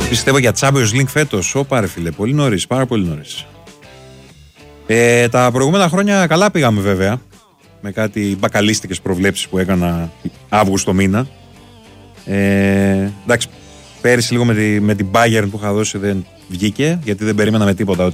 Πιστεύω για Champions League φέτος. Ωπα ρε φίλε, πολύ νωρίς, πάρα πολύ νωρίς. Τα προηγούμενα χρόνια καλά πήγαμε βέβαια. Με κάτι μπακαλίστικες προβλέψεις που έκανα Αύγουστο μήνα. Εντάξει, πέρυσι λίγο με την Bayern που είχα δώσει δεν βγήκε, γιατί δεν περίμενα με τίποτα